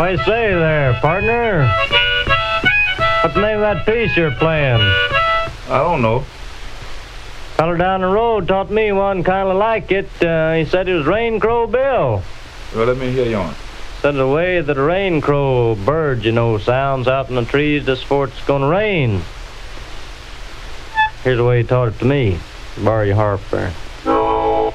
What do you say there, partner? What's the name of that piece you're playing? I don't know. Feller down the road taught me one kind of like it. He said it was Rain Crow Bill. Well, let me hear you on. Said the way that a rain crow bird, sounds out in the trees just before it's gonna rain. Here's the way he taught it to me. Borrow your harp there.